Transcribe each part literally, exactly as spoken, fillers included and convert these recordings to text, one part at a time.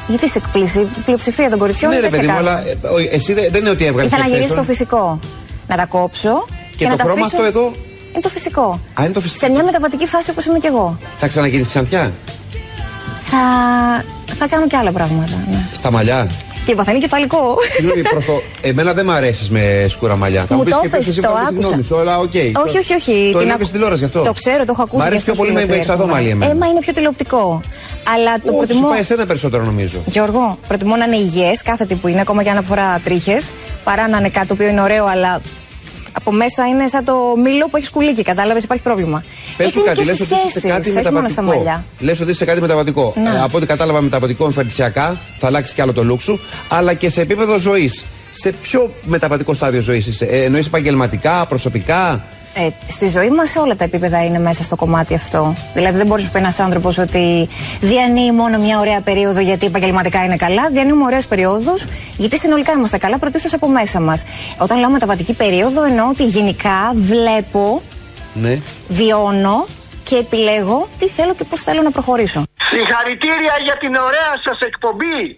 Γιατί σε εκπλήσει, η πλειοψηφία των κοριτσιών. Ναι, ρε παιδί μου, αλλά εσύ δεν είναι ότι έβγαλε. Ήθελα να γυρίσω στο φυσικό. Να τα κόψω. Και, και το να τα χρώμα αφήσω... αυτό εδώ. Είναι το φυσικό. Α, είναι το φυσικό. Σε μια μεταβατική φάση όπως είμαι κι εγώ. Θα ξαναγίνεις ξανθιά. Θα... θα κάνω και άλλα πράγματα. Ναι. Στα μαλλιά. Και παθαίνει κεφαλικό. Συγγνώμη, προς το. Εμένα δεν μ' αρέσει με σκούρα μαλλιά. Μου το πες, το άκουσα. Σου, αλλά οκ. Όχι, όχι, όχι. Το έλεγα και στην τηλεόραση γι' αυτό. Το ξέρω, το έχω ακούσει. Μ' αρέσει πιο πολύ με εξαδό μαλλί εμένα. Έμα είναι πιο τηλεοπτικό. Αλλά το προτιμώ. Σου πάει εσένα περισσότερο νομίζω. Γιώργο, προτιμώ να είναι υγιές κάθε τι που είναι, ακόμα και αν αφορά τρίχες, παρά να είναι κάτι το οποίο είναι ωραίο, αλλά από μέσα είναι σαν το μήλο που έχει σκουλίκι. Κατάλαβες, υπάρχει πρόβλημα. Πες του κάτι, λες ότι είσαι σε κάτι μεταβατικό. Λες ότι είσαι σε κάτι μεταβατικό. Ε, από ό,τι κατάλαβα, μεταβατικό εμφανισιακά, θα αλλάξει κι άλλο το look σου, αλλά και σε επίπεδο ζωής. Σε ποιο μεταβατικό στάδιο ζωής είσαι, ε, εννοείς επαγγελματικά, προσωπικά? Ε, στη ζωή μας σε όλα τα επίπεδα είναι μέσα στο κομμάτι αυτό. Δηλαδή δεν μπορείς να πει ένας άνθρωπος ότι διανύει μόνο μια ωραία περίοδο γιατί επαγγελματικά είναι καλά. Διανύουμε ωραίες περιόδους γιατί συνολικά είμαστε καλά, πρωτίστως από μέσα μας. Όταν λέω μεταβατική περίοδο εννοώ ότι γενικά βλέπω, ναι, βιώνω και επιλέγω τι θέλω και πώς θέλω να προχωρήσω. Συγχαρητήρια για την ωραία σας εκπομπή.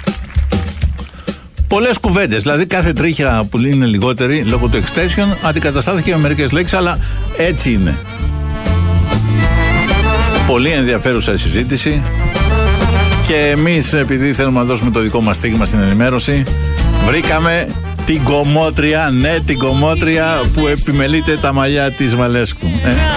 Πολλές κουβέντες, δηλαδή κάθε τρίχια που είναι λιγότερη λόγω του extension αντικαταστάθηκε με μερικές λέξεις, αλλά έτσι είναι. Πολύ ενδιαφέρουσα η συζήτηση και εμείς, επειδή θέλουμε να δώσουμε το δικό μας στίγμα στην ενημέρωση, βρήκαμε την κομμότρια, ναι, την κομμότρια που επιμελείται τα μαλλιά της Βαλέσκου. Ε.